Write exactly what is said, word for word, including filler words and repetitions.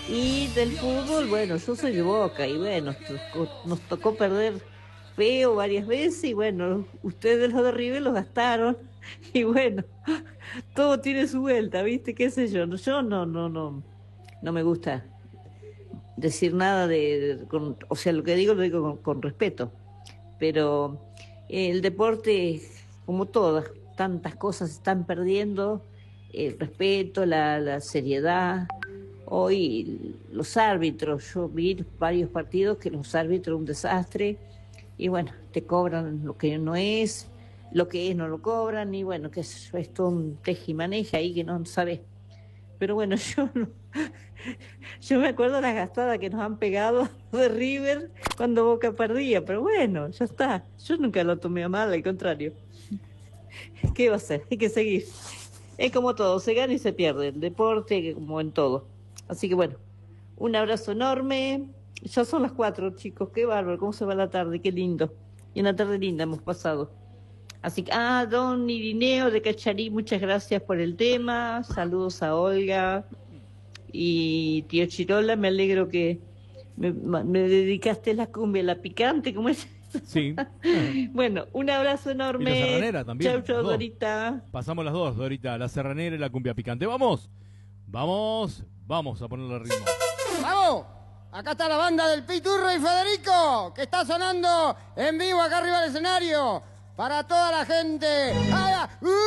Y del fútbol, bueno, yo soy de Boca y bueno, nos tocó, nos tocó perder feo varias veces y bueno, ustedes los de River los gastaron y bueno, todo tiene su vuelta, ¿viste? ¿Qué sé yo? Yo no, no, no, no me gusta decir nada de, de- con- o sea, lo que digo lo digo con, con respeto, pero el deporte, como todas, tantas cosas se están perdiendo, el respeto, la, la seriedad. Hoy los árbitros, yo vi varios partidos que los árbitros un desastre y bueno, te cobran lo que no es, lo que es no lo cobran y bueno, que es, es todo un tejimaneja ahí que no sabes. Pero bueno, yo no, yo me acuerdo de las gastadas que nos han pegado de River cuando Boca perdía, pero bueno, ya está. Yo nunca lo tomé a mal, al contrario. ¿Qué va a ser? Hay que seguir. Es como todo, se gana y se pierde, el deporte como en todo. Así que bueno, un abrazo enorme. Ya son las cuatro, chicos, qué bárbaro, cómo se va la tarde, qué lindo. Y una tarde linda hemos pasado. Así que, ah, don Irineo de Cacharí, muchas gracias por el tema. Saludos a Olga y tío Chirola, me alegro que me, me dedicaste la cumbia, la picante, ¿cómo es? Sí. Eh. Bueno, un abrazo Y la enorme. serranera Chau, también, las chau, dos. Dorita. Pasamos las dos, Dorita, la serranera y la cumbia picante. ¡Vamos! ¡Vamos! Vamos a ponerle ritmo. ¡Vamos! Acá está la banda del Piturro y Federico, que está sonando en vivo acá arriba del escenario. Para toda la gente. ¡Ah! ¡Uh!